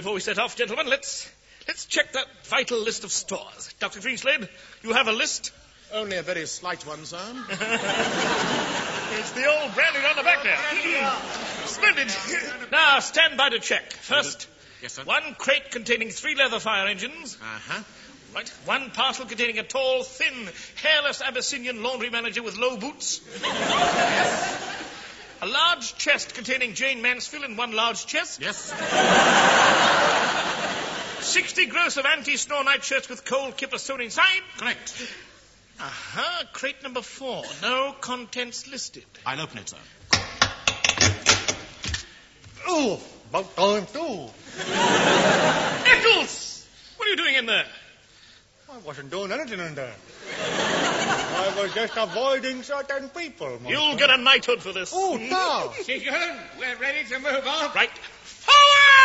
before we set off, gentlemen, let's check that vital list of stores. Dr. Greenslade, you have a list? Only a very slight one, sir. It's the old branding on the back there. Splendid. Now, stand by to check. First, Yes, sir. 1 crate containing 3 leather fire engines. Uh-huh. Right. 1 parcel containing a tall, thin, hairless Abyssinian laundry manager with low boots. A large chest containing Jane Mansfield in 1 large chest. Yes. 60 gross of anti-snore nightshirts with cold kipper sewn inside. Correct. Crate number 4. No contents listed. I'll open it, sir. Oh, about time too. Eccles! What are you doing in there? I wasn't doing anything in there. I was just avoiding certain people, Master. You'll get a knighthood for this. Oh, now. Seagun, we're ready to move off. Right. Forward!